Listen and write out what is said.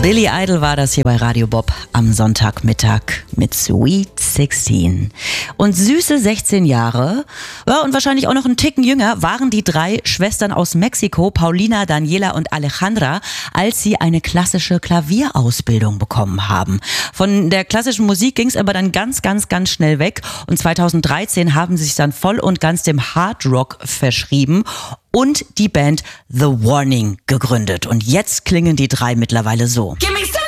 Billy Idol war das hier bei Radio Bob am Sonntagmittag mit Sweet 16. Und süße 16 Jahre, ja, und wahrscheinlich auch noch einen Ticken jünger, waren die drei Schwestern aus Mexiko, Paulina, Daniela und Alejandra, als sie eine klassische Klavierausbildung bekommen haben. Von der klassischen Musik ging es aber dann ganz schnell weg. Und 2013 haben sie sich dann voll und ganz dem Hard Rock verschrieben und die Band The Warning gegründet. Und jetzt klingen die drei mittlerweile so. Give me some.